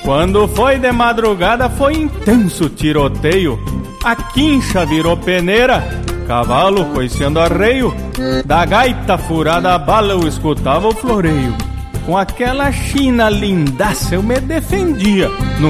Quando foi de madrugada foi intenso tiroteio. A quincha virou peneira, cavalo coiceando arreio. Da gaita furada a bala eu escutava o floreio. Com aquela china lindaça eu me defendia.